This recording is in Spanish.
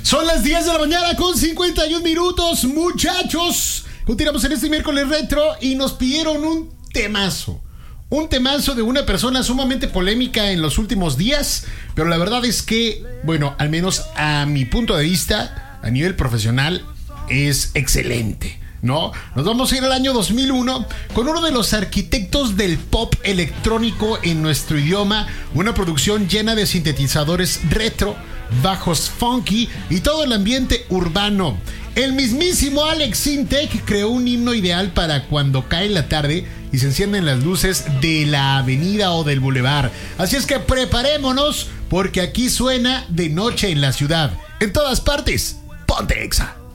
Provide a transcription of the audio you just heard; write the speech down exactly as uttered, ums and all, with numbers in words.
Son las diez de la mañana con cincuenta y un minutos, muchachos. Continuamos en este miércoles retro y nos pidieron un temazo. Un temazo de una persona sumamente polémica en los últimos días, pero la verdad es que, bueno, al menos a mi punto de vista, a nivel profesional, es excelente, ¿no? Nos vamos a ir al año dos mil uno con uno de los arquitectos del pop electrónico en nuestro idioma, una producción llena de sintetizadores retro, bajos funky y todo el ambiente urbano. El mismísimo Alex Sintek creó un himno ideal para cuando cae la tarde y se encienden las luces de la avenida o del bulevar. Así es que preparémonos porque aquí suena De Noche en la Ciudad. En todas partes, ponte Exa.